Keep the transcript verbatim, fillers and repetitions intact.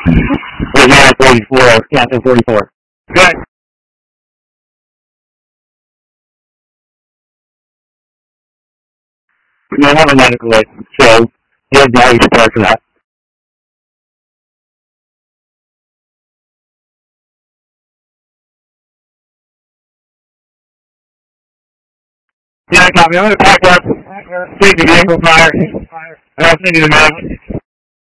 We're here at forty-four, Captain forty-four. Good. We don't have a medical license, so you have value support for that. Yeah, copy. I'm going to pack up. Take the vehicle fire. I don't think you know.